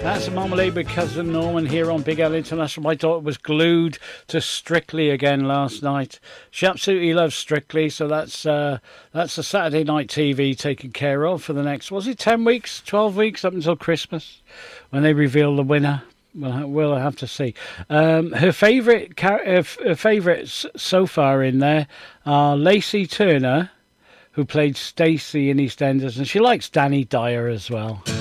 That's a Marmalade with Cousin Norman here on Big L International. My daughter was glued to Strictly again last night. She absolutely loves Strictly, so that's a Saturday night TV taken care of for the next, was it 10 weeks, 12 weeks, up until Christmas, when they reveal the winner. We'll have to see. Her favourites so far in there are Lacey Turner, who played Stacey in EastEnders, and she likes Danny Dyer as well.